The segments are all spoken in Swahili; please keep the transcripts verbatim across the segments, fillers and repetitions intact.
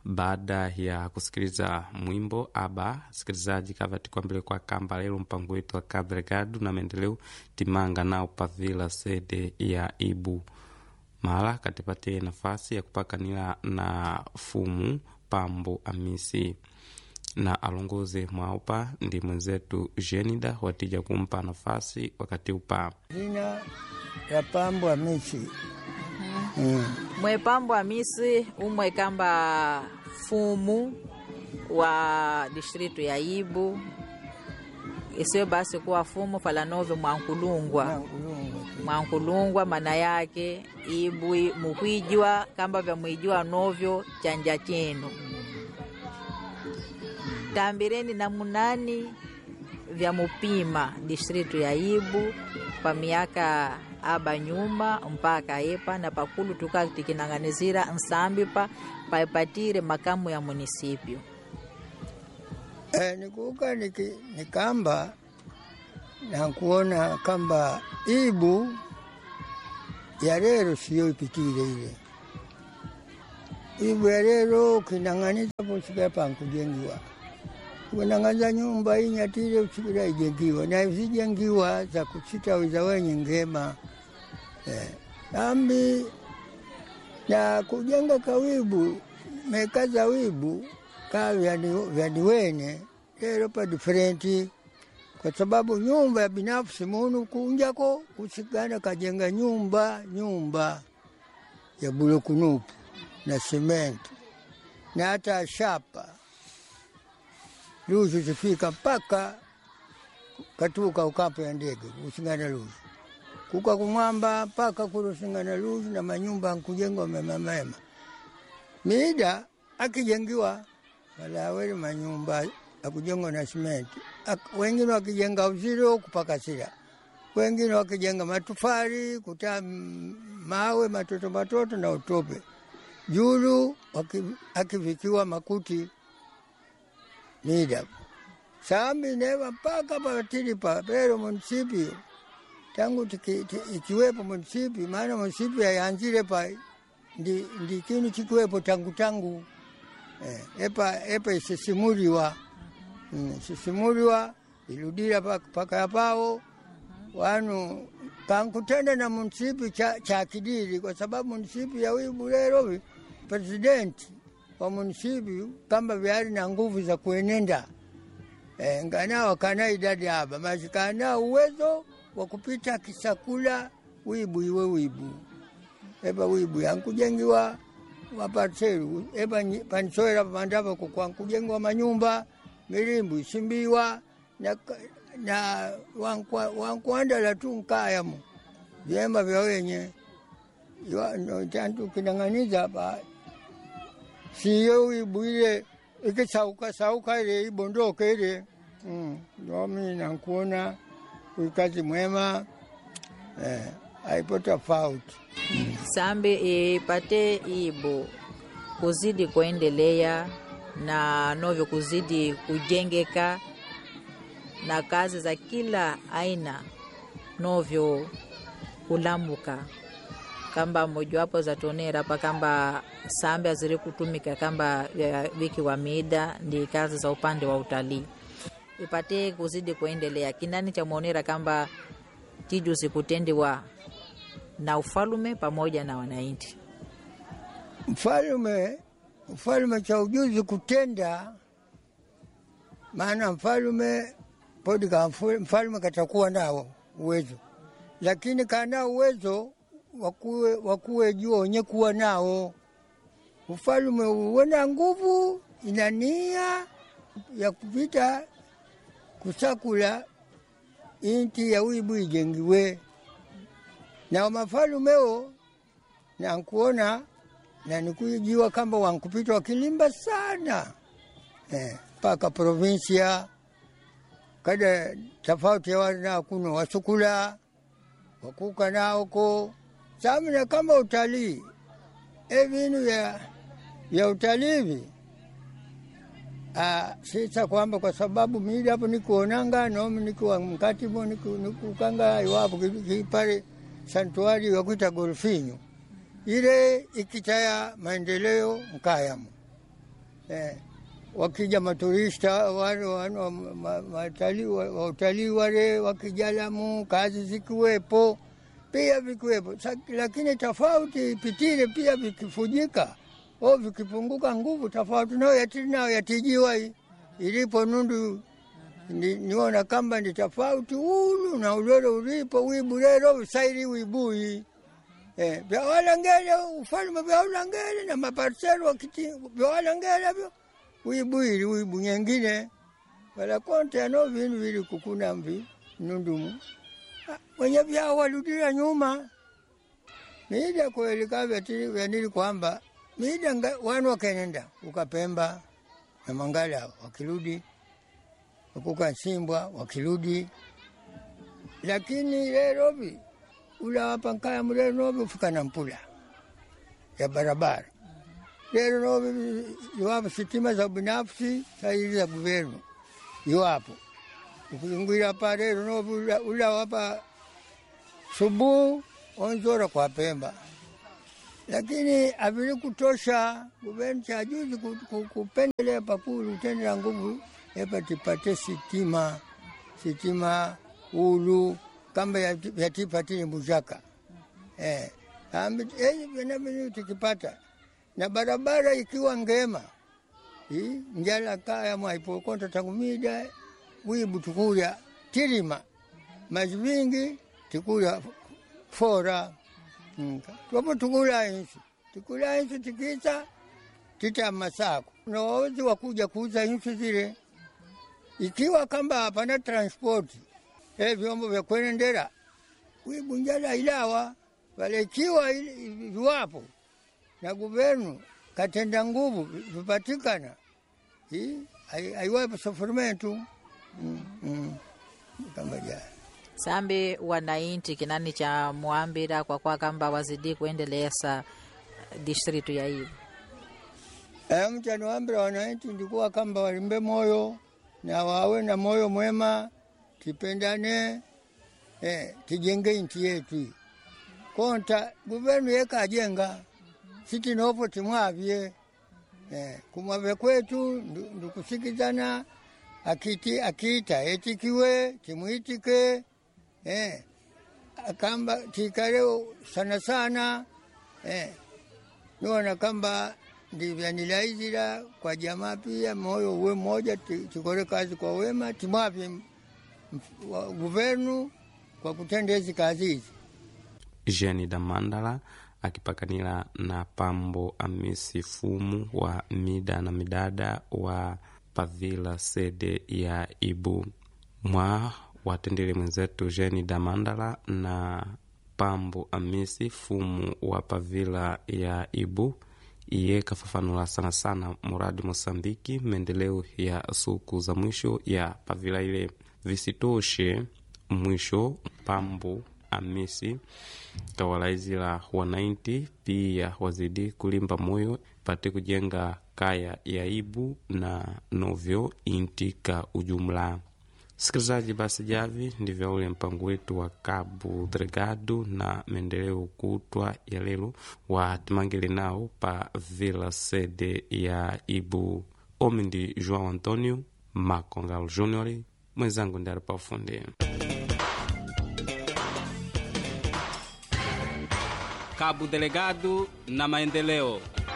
Baada ya kusikiliza mwimbo aba sikilizaji kavati kwa mbele kwa kamba lelo mpango wetu wa kadregadu na maendeleo timanga nao pavila sede ya Ibu mala katipate nafasi ya kupakanila na fumu Pambo Amisi na alongoze mwaupa ndi mwenzetu Jenida watija kumpa nafasi wakati upa jina ya Pambo Amisi. Mm. Mwe Pambo Amisi umwe kamba fumu wa distritu ya Ibu isiyo basi kuwa fumu falanove mwankulungwa mwankulungwa mana yake Ibu mukwijwa kamba vya mwijwa novyo chanja chenu tambireni na munani vya mupima distritu ya Ibu pa miaka aba nyuma mpaka epa na pakulu tukatikinanganizira nsambi pa paipatire makamu ya munisipio. Eh, nikuka niki, nikamba na kuona kamba Ibu ya lero siyo ipitire ile. Ibu ya lero kinanganiza posika pankujengiwa. Kunangaza nyumba inyatire uchikira ijengiwa na usijengiwa za kuchita wiza wenye ngema. Eh, ambi na kujenga kawibu mekaza wibu ka vyaniwene lero pa differenti kwa sababu nyumba ya binafsi munu kunjako kusikana kajenga nyumba nyumba ya bulokunupu na simenti na hata shapa luzu zifika mpaka katuka ukapo ya ndege usingana luzu kuka kumwamba mpaka kurusingana luzu na manyumba nkujengwa mema mema mida akijengiwa wala wele manyumba akujengwa na simenti wengine wakijenga uziro kupaka sila wengine wakijenga matufari kutaa mawe matoto matoto na utope julu akivikiwa makuti mida sambi newa mpaka patili pa pero munisipio tangu tiki, tiki, ikiwepo munisipi maana munisipi ya anjire pa ndi, ndi kinu chikuwepo tangu tangu eh, epa, epa isisimuliwa mm, isisimuliwa iludira paka, paka ya pao wanu kankutenda na munisipi cha, cha kidiri kwa sababu munisipi ya Ibu lero presidenti wa munisipi kamba vyari na nguvu za kuenenda eh, ngana wakana idadi haba majikana uwezo wakupita kisakula Ibu iwe Ibu eba Ibu yankujengiwa wapatselu eba pansoera mandava kwa kujengiwa manyumba milimbu isimbiwa na na wankwa wankwandala tu nkayamu vyema vya wenye no tantu kinanganiza ba siyo Ibu ile ikisauka sauka ile ibondoke ile mm ndio mimi nakuona kazi mwema eh haipo tofauti. Sambi ipate Ibu kuzidi kuendelea na novyo kuzidi kujengeka na kazi za kila aina novyo kulambuka kamba mojawapo za tonera pa kamba sambi aziri kutumika kamba wiki wa mida ndi kazi za upande wa utalii ipate kuzidi kuendelea kinani cha muonera kamba tijuzi kutendiwa na ufalume pamoja na wananchi. Mfalume mfalume cha ujuzi kutenda maana mfalume podika mfalume katakuwa nao uwezo lakini kana uwezo wakuwe wakuwe juu wenye kuwa nao ufalume uona nguvu inania ya kupita kusakula inti ya Ibu ijengiwe na mafalumeo na nkuona na nikujiwa kamba wankupita wakilimba sana eh paka provincia kada tofauti ya wana kuno wasukula wakuka naoko samina kama utalii evinu ya ya utalii ah sita kwamba kwa sababu mimi hapo nikuonanga na mimi niko mkatibu nikukanga iwapo kipare santuari ya kuita Golfinho ile ikitaya maendeleo mkayamu eh, wakija maturista wale watalii wa utalii wale wakija Lamu, kazi zikiwepo pia vikiwepo, lakini tofauti pitile pia vikifujika au vikipunguka nguvu, tofauti nao yatili nao yatijiwa ilipo nundu ni, niona kamba ni tofauti ulu na ulolo ulipo wibu lelo usairi wibui eh, vya walangele ufalme vya walangele na maparselo wakiti vya walangele vyo wibu ili wibu nyengine wala konte ano vinu vili kukuna mvi nundumu wenye vya waludila nyuma mida kuelika vyatili vyanili kwamba mida wanu wakenenda ukapemba na Mangala wakirudi wakuka Simbwa wakirudi, lakini leo vi ula wapankaya mleo novi ufika na mpula ya barabara leo novi yuwapo sitima za binafsi sahizi za guvernu yuwapo ukingwira pa leo novi ula, ula wapa subu onzora kwa Pemba, lakini avili kutosha guvernu cha juzi kupendelea pakulu tendela nguvu epa tipate sitima sitima ulu kamba yatipatile Mbujaka eh ambi eh vyenavyo tukipata na barabara ikiwa ngema hii njala kaya mwaipokonta tangumida wibu tukuya tilima mazivingi tukuya fora nka tupo tukula insi tukula insi tikisa tita masako na wazi wakuja kuuza insi zile ikiwa kamba hapana transport eh vyombo vya kuendera wibu njala ilawa wale ikiwa viwapo na guvernu katenda nguvu vipatikana hii aiwapo sofurmentu mm, mm, kamba jana sambi wanainti kinani cha muambira kwa kwa kamba wazidi kuendeleza distritu ya Ibu eh mchano ambira wanainti ndikuwa kamba walimbe moyo na wawe na moyo mwema tipendane eh tijenge inti yetu konta guvernu yeka ajenga siti nopo timwavye eh kumwave kwetu ndukusikizana akiti akita etikiwe timuitike eh akamba tikareo sana sana eh niona kamba ndivya nilaizira kwa jamaa pia moyo uwe mmoja tikore kazi kwa wema timwavye guvernu kwa kutenda hizi kazi hizi. Jeanne da Mandala akipakanila na Pambo Amisi Fumu wa mida na midada wa pavila sede ya Ibu mwa watendele mwenzetu Jeanne da Mandala na Pambo Amisi Fumu wa pavila ya Ibu iye kafafanula sana sana muradi Mosambiki maendeleo ya suku za mwisho ya pavila ile visitoshe mwisho Pambo Amisi kawalaizila wanainti pia wazidi kulimba moyo pate kujenga kaya ya Ibu na novyo inti ka ujumla. Sikilizaji, basi javi ndivyo ule mpango wetu wa Cabo Delgado na maendeleo kutwa ya lelo wa timangele nao pa vila sede ya Ibu. Omindi João Antonio Macongal Junior mwenzangu ndari pa ufundi. Cabo Delgado na maendeleo.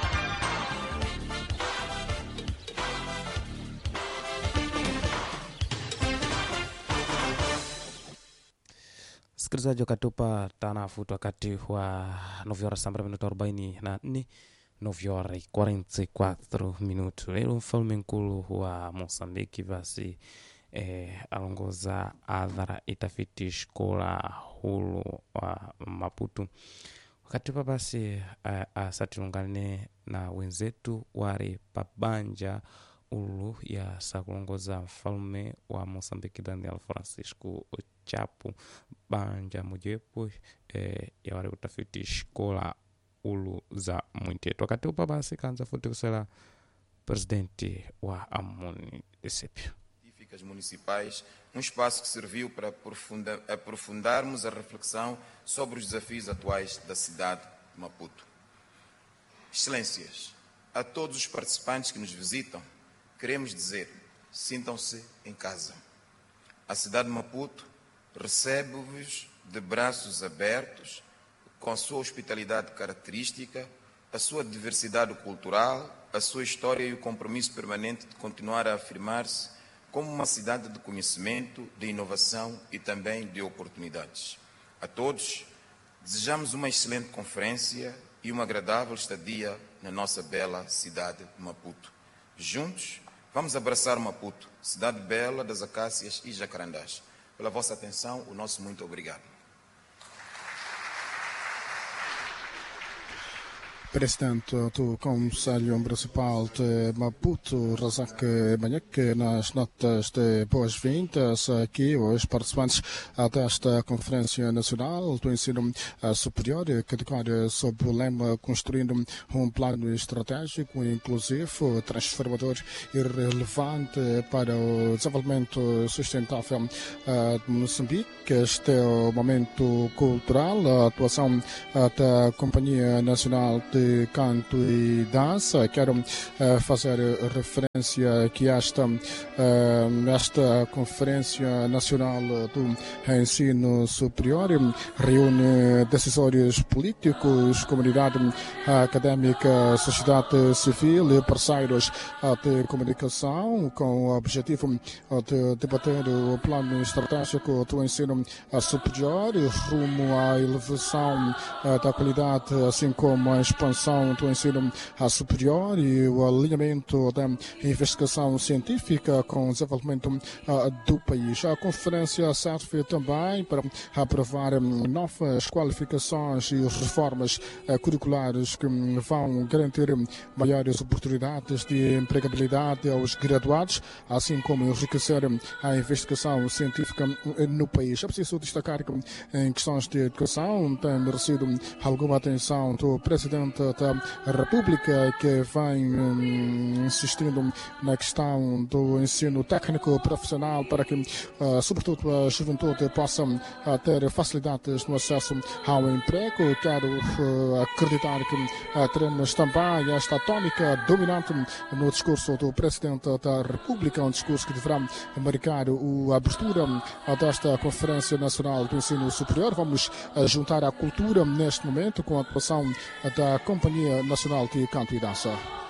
Sikilizaji, wakatupa tanafutu wakati wa novyora sambra minuto arobaini na nne novyora quarenta e quatro minuto. Lelo mfalme nkulu wa Mosambiki basi eh, alongoza adhara itafiti shkola hulu wa Maputo. Wakati pa basi asatilungane na wenzetu wari pabanja ulu ya sakulongoza mfalme wa Mosambiki Daniel Francisco Chapo banja mojepo eh, ya wari utafiti shkola ulu za mwintetu. Wakati upa basi kanza futi kusela presidenti wa Amuni Decepio. Municipais, um espaço que serviu para aprofunda, aprofundarmos a reflexão sobre os desafios atuais da cidade de Maputo. Excelências, A todos os participantes que nos visitam, queremos dizer, sintam-se em casa. A cidade de Maputo recebe-vos de braços abertos, com a sua hospitalidade característica, a sua diversidade cultural, a sua história e o compromisso permanente de continuar a afirmar-se como uma cidade de conhecimento, de inovação e também de oportunidades. A todos, desejamos uma excelente conferência e uma agradável estadia na nossa bela cidade de Maputo. Juntos, vamos abraçar Maputo, cidade bela das acácias e jacarandás. Pela vossa atenção, o nosso muito obrigado. Presidente do Conselho Municipal de Maputo, Razak Manhak, nas notas de boas-vindas aqui aos participantes desta Conferência Nacional do Ensino Superior, que decorre sob o lema Construindo um Plano Estratégico, inclusivo, transformador e relevante para o desenvolvimento sustentável de Moçambique. Este é o momento cultural, a atuação da Companhia Nacional de de Canto e Dança. Quero uh, fazer referência que esta, uh, esta Conferência Nacional do Ensino Superior reúne decisórios políticos, comunidade académica, sociedade civil e parceiros de comunicação, com o objetivo de debater o plano estratégico do ensino superior rumo à elevação da qualidade, assim como a expansão do ensino superior e o alinhamento da investigação científica com o desenvolvimento do país. A conferência serve também para aprovar novas qualificações e reformas curriculares que vão garantir maiores oportunidades de empregabilidade aos graduados, assim como enriquecer a investigação científica no país. É preciso destacar que em questões de educação tem merecido alguma atenção do Presidente da República, que vem um, insistindo na questão do ensino técnico profissional para que, uh, sobretudo, a juventude possa uh, ter facilidades no acesso ao emprego. Quero uh, acreditar que uh, teremos também esta tónica dominante no discurso do Presidente da República, um discurso que deverá marcar a abertura uh, desta Conferência Nacional do Ensino Superior. Vamos uh, juntar a cultura neste momento com a atuação uh, da Companhia Nacional de Canto e Dança.